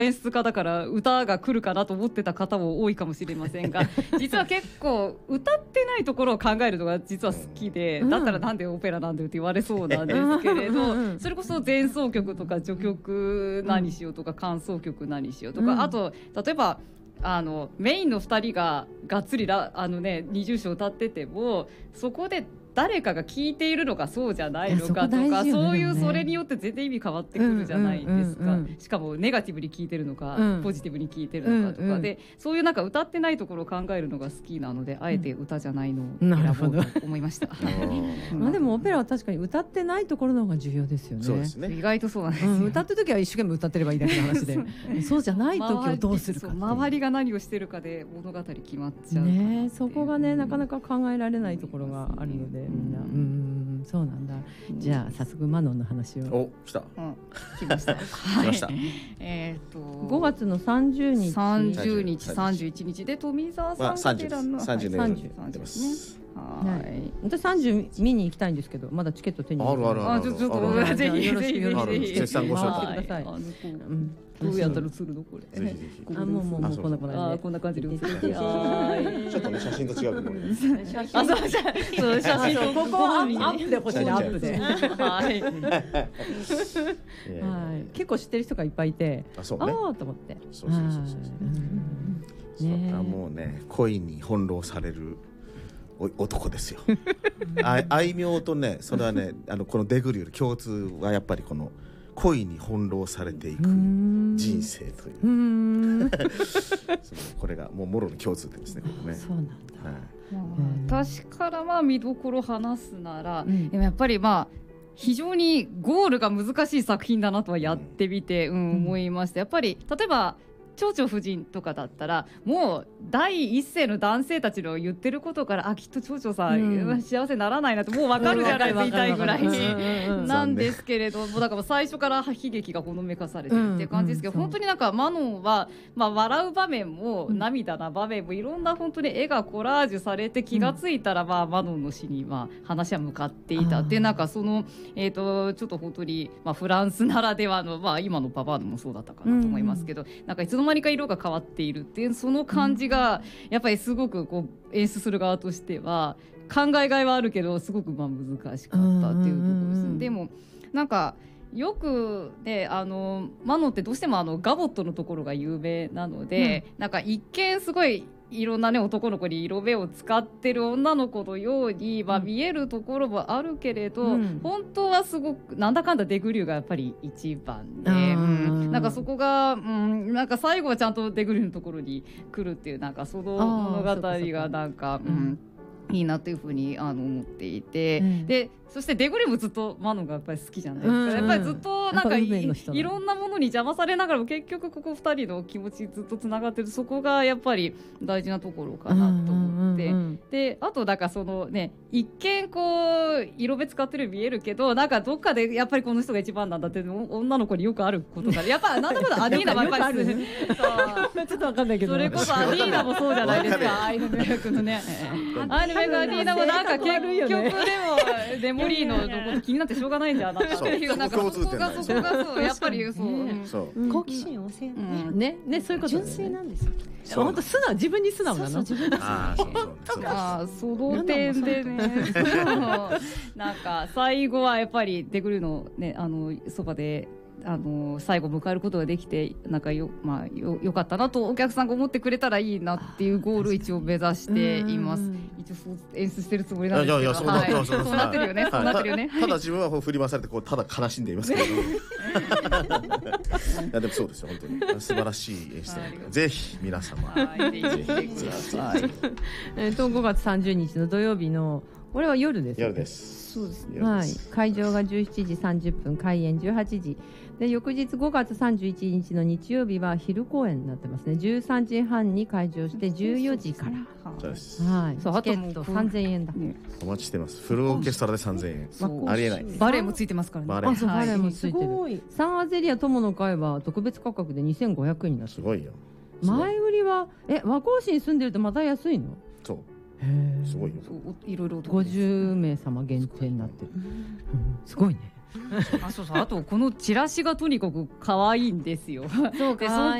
演出家だから歌が来るかなと思ってた方も多いかもしれませんが実は結構歌ってないところを考えるのが実は好きで、だったらなんでオペラなんだよって言われそうなんですけれど、それこそ前奏曲とか序曲何しようとか間奏曲何しようとか、あと例えばメインの2人ががっつり二重唱歌っててもそこで誰かが聞いているのかそうじゃないのかとか、そういうそれによって全然意味変わってくるじゃないですか。しかもネガティブに聞いてるのか、ポジティブに聞いてるのかとかで、そういうなんか歌ってないところを考えるのが好きなので、あえて歌じゃないのを選ぼうと思いました。 まあでもオペラは確かに歌ってないところの方が重要ですよね。 そうですね。 意外とそうなんですよ。 歌ってる時は一生懸命歌ってればいいだけの話でそうじゃない時をどうするかっていう、 周りが何をしてるかで物語決まっちゃうね。そこがねなかなか考えられないところがあるので、みんなそうなんだ。じゃあ早速マノンの話を。 お、来た。 来ました。 来ました。 5月の30日、 31日で富澤さんが 30ですね。 はい。私30見に行きたいんですけど、まだチケット手に入れてない。 ある。 ちょっとぜひ絶賛ご紹介ください。 どうやったら映るのこれ。 ぜひ。 もうこんな感じで。 ちょっとね写真と違うと思う。 写真ここアップで欲しい、アップで。はい。結構知ってる人がいっぱいいて、ああと思って。 そう。もうね恋に翻弄される男ですよ。あいみょうとね、それはねこのデグリュール共通はやっぱりこの恋に翻弄されていく人生というこれがもうもろの共通点ですね。 そうなんだ。 私から見どころ話すなら、でもやっぱり非常にゴールが難しい作品だなとはやってみて思いました。やっぱり例えば蝶々夫人とかだったらもう第一声の男性たちの言ってることからきっと蝶々さん、幸せにならないなってもう分かるじゃないですか、言いたいぐらいになんですけれども、だから最初から悲劇がほのめかされてるっていう感じですけど、本当になんかマノンは、笑う場面も涙な場面もいろんな本当に絵がコラージュされて、気がついたらマノンの死に話は向かっていたっていう、なんかそのちょっと本当にフランスならではの今のパパーノもそうだったかなと思いますけど、なんかいつの間にか色が変わっているっていうその感じがやっぱりすごくこう演出する側としては考えがいはあるけどすごく難しかったっていうところですね。でもなんかよくねマノンってどうしてもガボットのところが有名なので、なんか一見すごいいろんな男の子に色目を使ってる女の子のように、見えるところもあるけれど、本当はすごくなんだかんだデグリューがやっぱり一番で、なんかそこが、なんか最後はちゃんとデグリューのところに来るっていう、なんかその物語がなんかいいなというふうに思っていて、でそしてデグリューもずっとマノンがやっぱり好きじゃないですか。やっぱりずっとなんかいろんなものに邪魔されながらも結局ここ2人の気持ちずっとつながってる、そこがやっぱり大事なところかなと思って、であとだからそのね、一見こう色目使ってるように見えるけど、なんかどっかでやっぱりこの人が一番なんだって女の子によくあることがやっぱなんだかんだアディーナもやっぱりちょっとわかんないけど、それこそアディーナもそうじゃないですか。アイヌメイクのね、アイヌメイクのアディーナもなんか結局でもデモリーのこと気になってしょうがないんじゃなかっていう、なんかそこがそうやっぱりそう好奇心旺盛ね、 そういうこと純粋なんですよ。 本当素直、自分に素直なの。 その点でね、なんか最後はやっぱりデグリューのねそばで最後迎えることができて、なんかよかったなとお客さんが思ってくれたらいいなっていうゴールを一応目指しています。一応そう演出してるつもりなんですけど、そうなってるよね、そうなってるよね。 ただ自分は振り回されてただ悲しんでいますけど、いやでもそうですよ、本当に素晴らしい演出なので、ぜひ皆様ぜひ見てください。 5月30日の土曜日のこれは夜です。 夜です。 そうですね。 はい。会場が17時30分、開演18時。で、翌日5月31日の日曜日は昼公演になってますね。13時半に開場して14時から。 そうです。 はい。チケット3000円だ。 お待ちしてます。フルオーケストラで3000円。ありえない。 バレエもついてますからね。 バレエもついてる。サンアゼリア友の会は特別価格で2500円になってる。 すごいよ。 前売りは和光市に住んでるとまた安いの？ そう。すごいよ。 いろいろ 50名様限定になってる。すごいね。 そうそう、あとこのチラシがとにかく可愛いんですよ。 そうでか